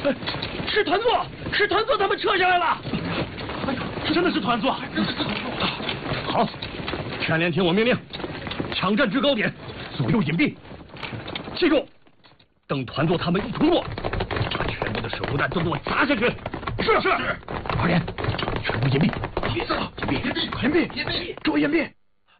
是团座，是团座，他们撤下来了。真的是团座，好，全连听我命令，抢占制高点，左右隐蔽。记住，等团座他们一通过，把全部的手榴弹都给我砸下去。是。快点，全部隐蔽。隐蔽，给我隐蔽。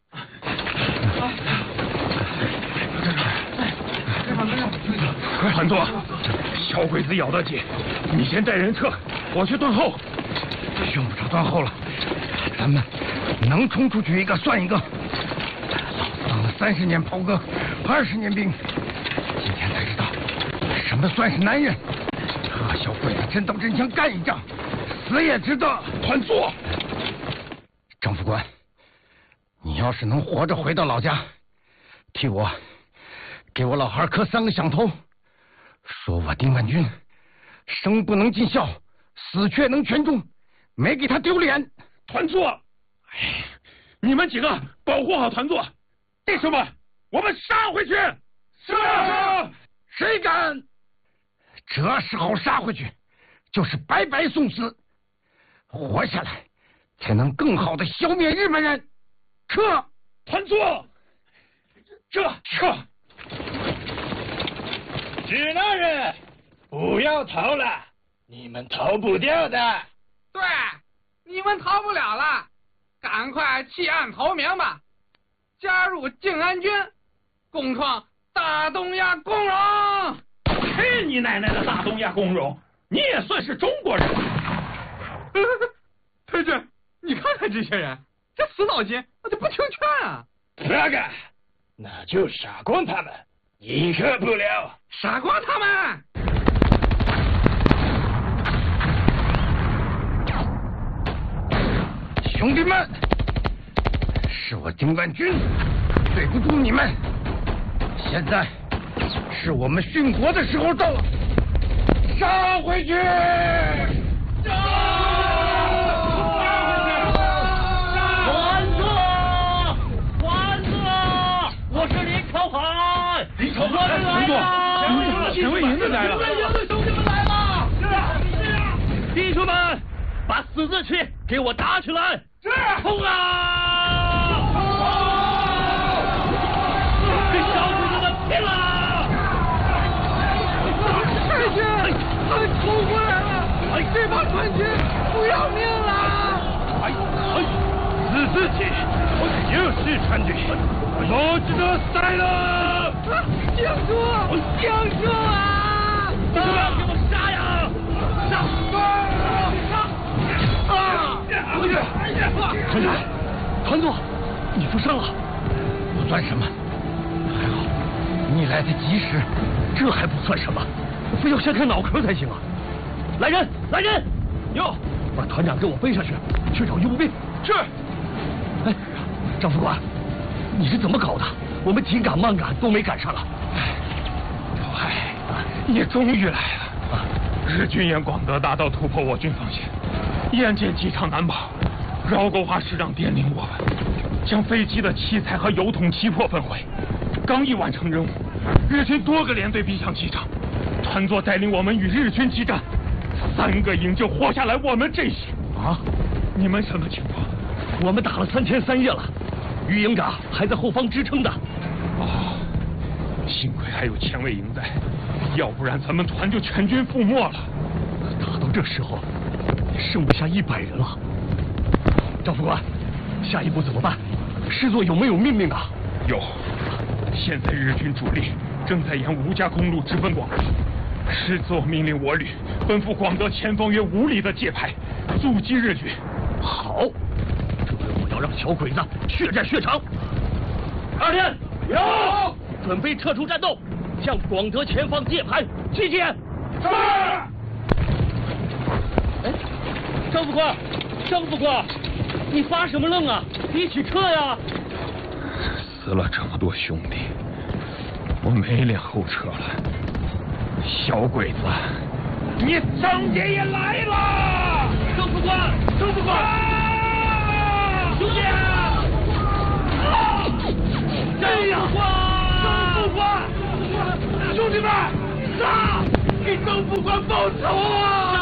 团座，小鬼子咬得紧，你先带人撤，我去断后。用不着断后了，咱们能冲出去一个算一个。老子当了30年袍哥，20年兵，今天才知道什么算是男人。和小鬼子真刀真枪干一仗，死也值得。团座，张副官，你要是能活着回到老家，给我老孩磕3个响头，说我丁万军生不能尽孝，死却能全忠，没给他丢脸。团座，你们几个保护好团座，弟兄们，我们杀回去。是。谁敢？这时候杀回去，就是白白送死。活下来，才能更好的消灭日本人。撤！团座，撤！ 指南人，不要逃了，你们逃不掉的。 对，你们逃不了了，赶快弃暗投明吧，加入静安军，共创大东亚共荣。 去你奶奶的大东亚共荣！你也算是中国人。 太君，你看看这些人，这死脑筋，那就不听劝啊！ 那个，那就傻光他们，迎合不了。 傻光他们！ 兄弟们，是我丁万军对不住你们，现在是我们殉国的时候到了，杀回去！我是林朝海，我来了！ 前卫营的来了！ 兄弟们来了！弟兄们，把死字旗给我打起来！是！冲啊！跟小鬼子们拼了！ 太君，他们冲过来了！这帮川军不要命了！ 死字旗，就是川军！我知道塞了！ 顶住！啊！ 你们要给我杀呀！杀！团长，团座，你负伤了，不算什么，还好你来得及时，这还不算什么，非要先开脑壳才行啊！来人！哟，把团长给我背下去，去找医务兵。是。哎，张副官，你是怎么搞的？我们紧赶慢赶都没赶上了。老海，你终于来了。日军沿广德大道突破我军防线，眼见机场难保，饶国华师长电令我们将飞机的器材和油桶击破焚毁。刚一完成任务，日军多个连队逼向机场，团座带领我们与日军激战，3个营就活下来我们这些。啊？你们什么情况？我们打了3天3夜了，于营长还在后方支撑的。哦，幸亏还有前卫营在，要不然咱们团就全军覆没了。打到这时候，剩不下100人了。张副官，下一步怎么办？师座有没有命令啊？有，现在日军主力正在沿吴家公路直奔广德，师座命令我旅奔赴广德前方约5里的界牌，阻击日军。好，这回我要让小鬼子血债血偿。2天有，准备撤出战斗，向广德前方界牌集结。是。哎，张副官，你发什么愣啊？一起撤呀！死了这么多兄弟，我没脸后撤了。小鬼子，你张姐也来了！张副官，兄弟！张副官，兄弟们，杀！ 给政府官报仇啊！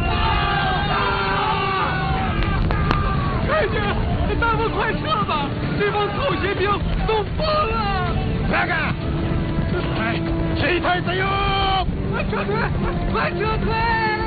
太君，咱们快撤吧！这帮偷袭兵都疯了！ 看看，来，谁太子哟！ 快撤退！快撤退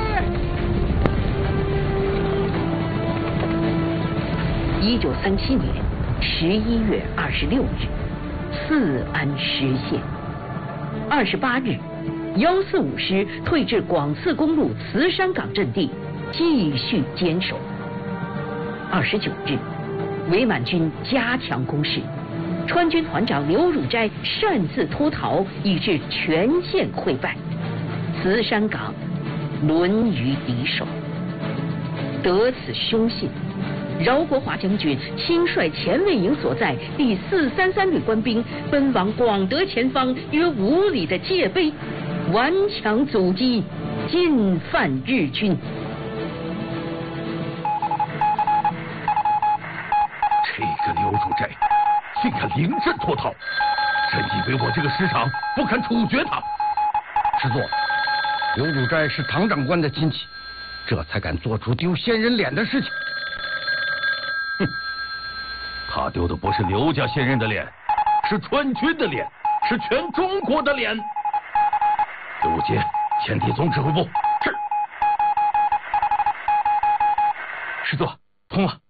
！1937年11月26日，四安失陷。28日，145师退至广四公路慈山岗阵地，继续坚守。29日，伪满军加强攻势，川军团长刘汝斋擅自脱逃，以致全线溃败，慈山岗沦于敌手。得此凶信，饶国华将军亲率前卫营所在第433旅官兵奔往广德前方约5里的界碑，顽强阻击，进犯日军。 这个刘汝斋竟敢临阵脱逃，真以为我这个师长不敢处决他？师座，刘汝斋是唐长官的亲戚，这才敢做出丢先人脸的事情。哼，他丢的不是刘家先人的脸，是川军的脸，是全中国的脸。刘武杰，前敌总指挥部。是。师座，通了。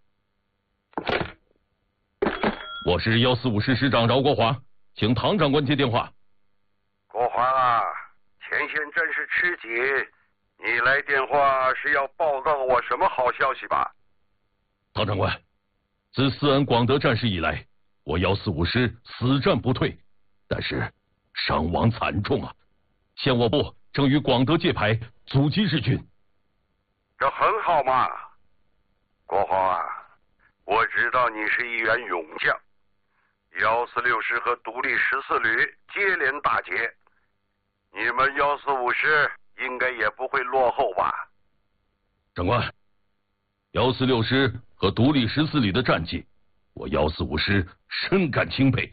我是145师师长饶国华，请唐长官接电话。 国华啊，前线战事吃紧，你来电话是要报告我什么好消息吧？ 唐长官，自四安广德战事以来，我145师死战不退，但是伤亡惨重啊！现我部正与广德界牌，阻击日军。 这很好嘛，国华啊，我知道你是一员勇将，146师和独立14旅接连大捷，你们145师应该也不会落后吧？ 长官，146师和独立14旅的战绩，我145师深感钦佩，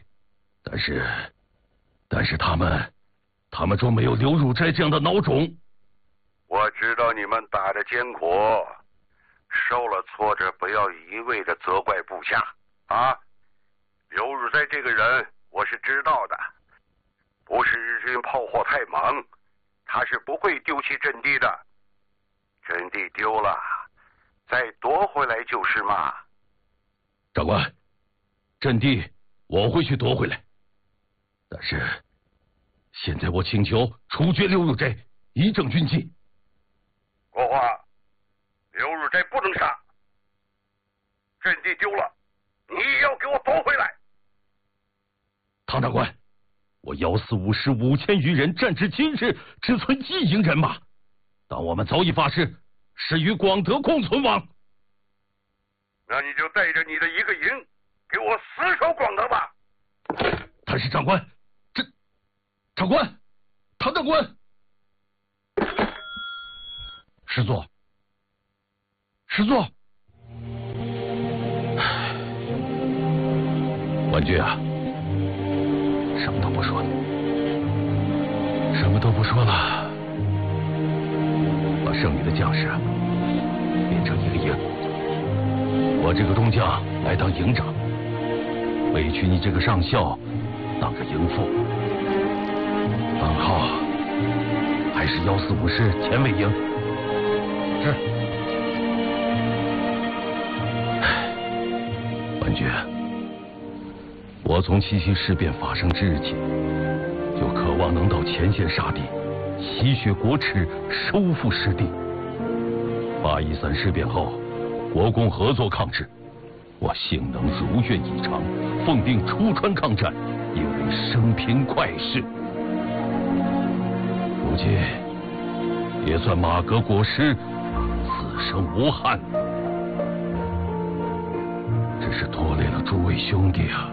但是他们中没有刘汝斋这样的孬种。 我知道你们打得艰苦，受了挫折，不要一味的责怪部下啊！刘汝斋这个人我是知道的，不是日军炮火太猛，他是不会丢弃阵地的。阵地丢了，再夺回来就是嘛。 长官，阵地我会去夺回来，但是现在我请求处决刘汝斋，以正军纪。 国华，刘汝斋不能杀，阵地丢了，你也要给我夺回来。 唐长官，我145师5000余人战至今日，只存1营人马，但我们早已发誓，誓与广德共存亡。 那你就带着你的1个营，给我死守广德吧。 但是长官，长官，唐长官，师座，婉君啊，什么都不说了，把剩余的将士编成1个营，我这个中将来当营长，委屈你这个上校当个营副，番号还是145师前卫营。是。婉君，我从七七事变发生之日起，就渴望能到前线杀敌，洗雪国耻，收复失地。813事变后，国共合作抗日，我幸能如愿以偿，奉命出川抗战，因为生平快事。如今也算马革裹尸，死生无憾。只是拖累了诸位兄弟啊！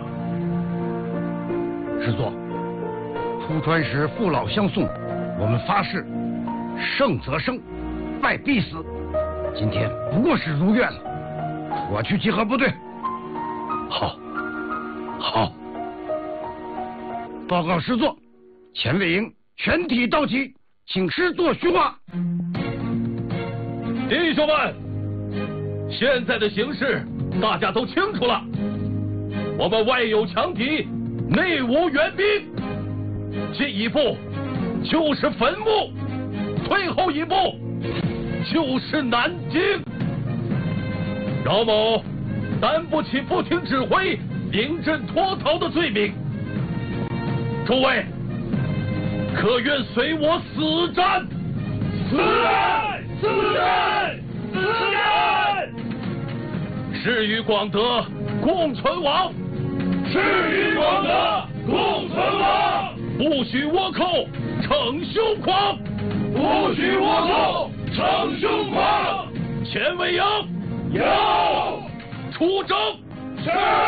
师座，出川时父老相送，我们发誓，胜则生，败必死。今天不过是如愿了，我去集合部队。好，报告师座，前卫营全体到齐。 请师做叙话。 弟兄们，现在的形势大家都清楚了，我们外有强敌，内无援兵，进一步就是坟墓，退后一步就是南京。饶某担不起不听指挥、临阵脱逃的罪名，诸位可愿随我死战？死战！死战！死战！誓与广德共存亡，誓与广德共存亡，不许倭寇逞凶狂，不许倭寇逞凶狂。钱维扬，有，出征。是。